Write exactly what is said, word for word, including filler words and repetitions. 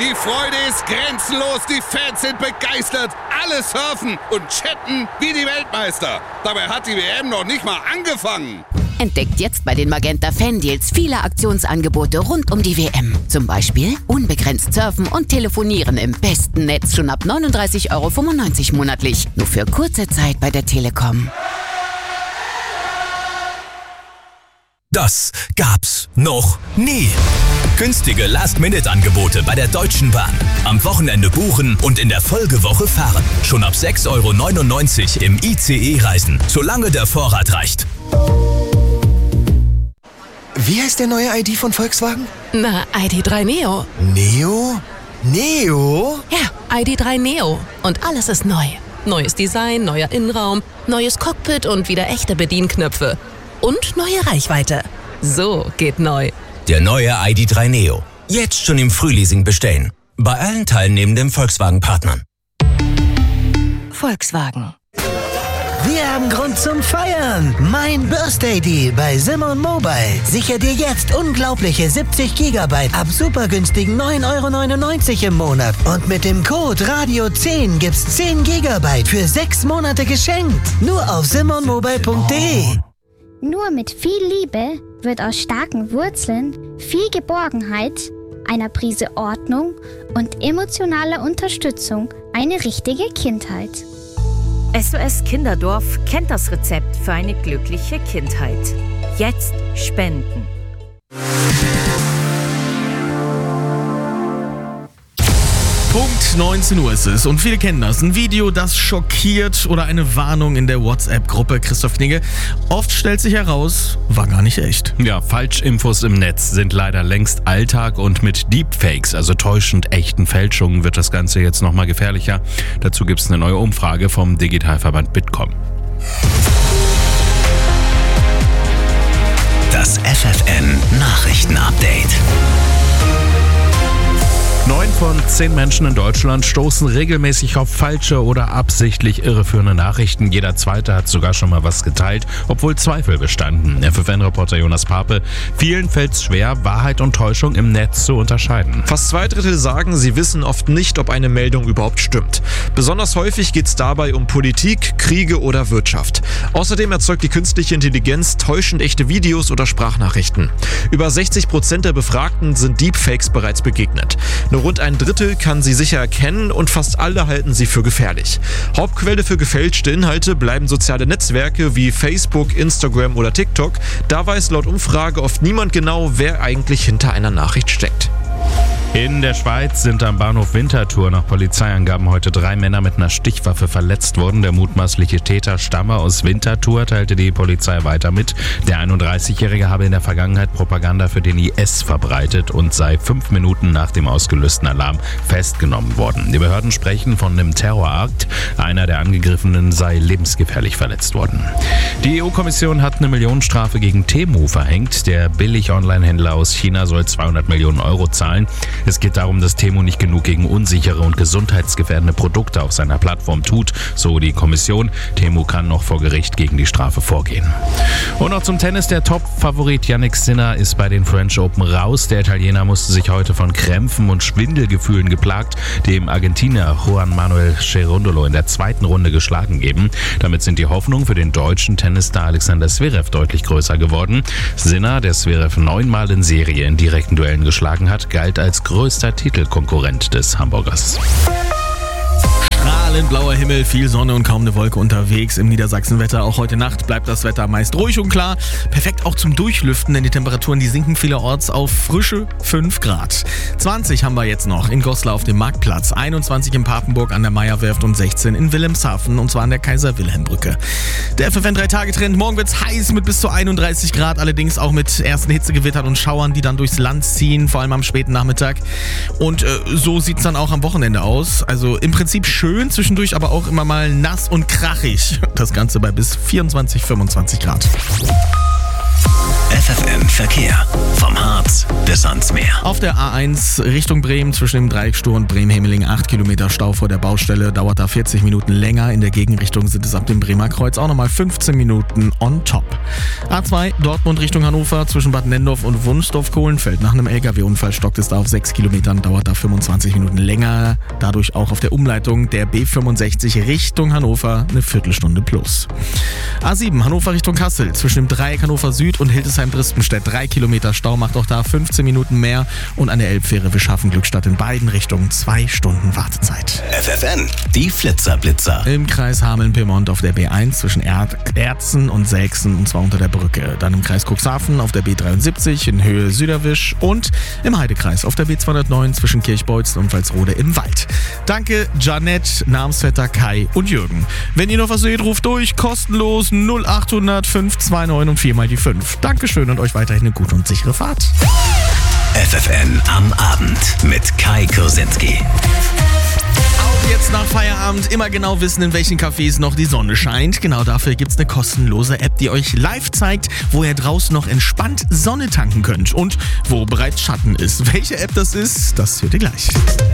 Die Freude ist grenzenlos, die Fans sind begeistert, alle surfen und chatten wie die Weltmeister. Dabei hat die W M noch nicht mal angefangen. Entdeckt jetzt bei den Magenta Fan-Deals viele Aktionsangebote rund um die W M. Zum Beispiel unbegrenzt surfen und telefonieren im besten Netz schon ab neununddreißig Euro fünfundneunzig monatlich. Nur für kurze Zeit bei der Telekom. Das gab's noch nie. Günstige Last-Minute-Angebote bei der Deutschen Bahn. Am Wochenende buchen und in der Folgewoche fahren. Schon ab sechs Euro neunundneunzig im I C E-Reisen, solange der Vorrat reicht. Wie heißt der neue I D von Volkswagen? Na, I D drei Neo. Neo? Neo? Ja, I D drei Neo. Und alles ist neu. Neues Design, neuer Innenraum, neues Cockpit und wieder echte Bedienknöpfe. Und neue Reichweite. So geht neu. Der neue I D drei Neo. Jetzt schon im Frühleasing bestellen. Bei allen teilnehmenden Volkswagen-Partnern. Volkswagen. Wir haben Grund zum Feiern. Mein Birthday Deal bei Simon Mobile. Sicher dir jetzt unglaubliche siebzig Gigabyte ab super günstigen neun Euro neunundneunzig im Monat. Und mit dem Code Radio zehn gibt's zehn Gigabyte für sechs Monate geschenkt. Nur auf simon mobile punkt de. Nur mit viel Liebe wird aus starken Wurzeln viel Geborgenheit, einer Prise Ordnung und emotionaler Unterstützung eine richtige Kindheit. S O S Kinderdorf kennt das Rezept für eine glückliche Kindheit. Jetzt spenden. Punkt neunzehn Uhr ist es und viele kennen das. Ein Video, das schockiert oder eine Warnung in der WhatsApp-Gruppe. Christoph Knigge. Oft stellt sich heraus, war gar nicht echt. Ja, Falschinfos im Netz sind leider längst Alltag und mit Deepfakes, also täuschend echten Fälschungen, wird das Ganze jetzt nochmal gefährlicher. Dazu gibt es eine neue Umfrage vom Digitalverband Bitkom. Das F F N Nachrichten-Update. Neun von zehn Menschen in Deutschland stoßen regelmäßig auf falsche oder absichtlich irreführende Nachrichten. Jeder Zweite hat sogar schon mal was geteilt, obwohl Zweifel bestanden. F F N-Reporter Jonas Pape. Vielen fällt es schwer, Wahrheit und Täuschung im Netz zu unterscheiden. Fast zwei Drittel sagen, sie wissen oft nicht, ob eine Meldung überhaupt stimmt. Besonders häufig geht es dabei um Politik, Kriege oder Wirtschaft. Außerdem erzeugt die künstliche Intelligenz täuschend echte Videos oder Sprachnachrichten. Über sechzig Prozent der Befragten sind Deepfakes bereits begegnet. Nur rund ein Drittel kann sie sicher erkennen und fast alle halten sie für gefährlich. Hauptquelle für gefälschte Inhalte bleiben soziale Netzwerke wie Facebook, Instagram oder TikTok. Da weiß laut Umfrage oft niemand genau, wer eigentlich hinter einer Nachricht steckt. In der Schweiz sind am Bahnhof Winterthur nach Polizeiangaben heute drei Männer mit einer Stichwaffe verletzt worden. Der mutmaßliche Täter stamme aus Winterthur, teilte die Polizei weiter mit. Der einunddreißigjährige habe in der Vergangenheit Propaganda für den I S verbreitet und sei fünf Minuten nach dem ausgelösten Alarm festgenommen worden. Die Behörden sprechen von einem Terrorakt. Einer der Angegriffenen sei lebensgefährlich verletzt worden. Die E U-Kommission hat eine Millionenstrafe gegen Temu verhängt. Der Billig-Online-Händler aus China soll zweihundert Millionen Euro zahlen. Es geht darum, dass Temu nicht genug gegen unsichere und gesundheitsgefährdende Produkte auf seiner Plattform tut, so die Kommission. Temu kann noch vor Gericht gegen die Strafe vorgehen. Und noch zum Tennis. Der Top-Favorit Jannik Sinner ist bei den French Open raus. Der Italiener musste sich heute von Krämpfen und Schwindelgefühlen geplagt dem Argentinier Juan Manuel Cerundolo in der zweiten Runde geschlagen geben. Damit sind die Hoffnungen für den deutschen Tennisstar Alexander Zverev deutlich größer geworden. Sinner, der Zverev neunmal in Serie in direkten Duellen geschlagen hat, galt als größter Titelkonkurrent des Hamburgers. Strahlend blauer Himmel, viel Sonne und kaum eine Wolke unterwegs im Niedersachsenwetter. Auch heute Nacht bleibt das Wetter meist ruhig und klar. Perfekt auch zum Durchlüften, denn die Temperaturen, die sinken vielerorts auf frische fünf Grad. zwanzig haben wir jetzt noch in Goslar auf dem Marktplatz, einundzwanzig in Papenburg an der Meierwerft und sechzehn in Wilhelmshaven und zwar an der Kaiser-Wilhelm-Brücke. Der F F N drei Tage Trend, morgen wird's heiß mit bis zu einunddreißig Grad, allerdings auch mit ersten Hitzegewittern und Schauern, die dann durchs Land ziehen, vor allem am späten Nachmittag. Und äh, so sieht's dann auch am Wochenende aus. Also im Prinzip schön, zwischendurch aber auch immer mal nass und krachig. Das Ganze bei bis vierundzwanzig, fünfundzwanzig Grad. F F N Verkehr. Vom Harz bis ans Meer. Auf der A eins Richtung Bremen zwischen dem Dreieckstor und Bremen-Hemmeling acht Kilometer Stau vor der Baustelle. Dauert da vierzig Minuten länger. In der Gegenrichtung sind es ab dem Bremer Kreuz auch nochmal fünfzehn Minuten on top. A zwei Dortmund Richtung Hannover zwischen Bad Nendorf und Wunsdorf-Kohlenfeld. Nach einem L K W-Unfall stockt es da auf sechs Kilometern. Dauert da fünfundzwanzig Minuten länger. Dadurch auch auf der Umleitung der B fünfundsechzig Richtung Hannover eine Viertelstunde plus. A sieben Hannover Richtung Kassel zwischen dem Dreieck Hannover Süd und Hildesheim-Bristenstedt. Drei Kilometer Stau macht auch da fünfzehn Minuten mehr. Und an der Elbfähre Wischhafen-Glückstadt in beiden Richtungen zwei Stunden Wartezeit. F F N, die Flitzer-Blitzer. Im Kreis Hameln-Pyrmont auf der B eins zwischen er- Erzen und Selksen und zwar unter der Brücke. Dann im Kreis Cuxhaven auf der B dreiundsiebzig in Höhe Süderwisch und im Heidekreis auf der B zweihundertneun zwischen Kirchbeutzel und Walsrode im Wald. Danke Janette, Namensvetter Kai und Jürgen. Wenn ihr noch was seht, ruft durch, kostenlos null achthundert fünf zwei neun und viermal die fünf. Dankeschön und euch weiterhin eine gute und sichere Fahrt. F F N am Abend mit Kai Kursinski. Auch jetzt nach Feierabend immer genau wissen, in welchen Cafés noch die Sonne scheint. Genau dafür gibt's eine kostenlose App, die euch live zeigt, wo ihr draußen noch entspannt Sonne tanken könnt und wo bereits Schatten ist. Welche App das ist, das hört ihr gleich.